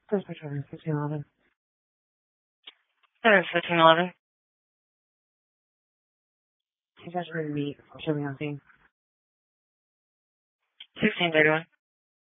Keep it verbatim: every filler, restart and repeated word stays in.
First Patrol, fifteen eleven. There's fifteen eleven. He's actually ready to meet. Show me on scene. sixteen thirty-one.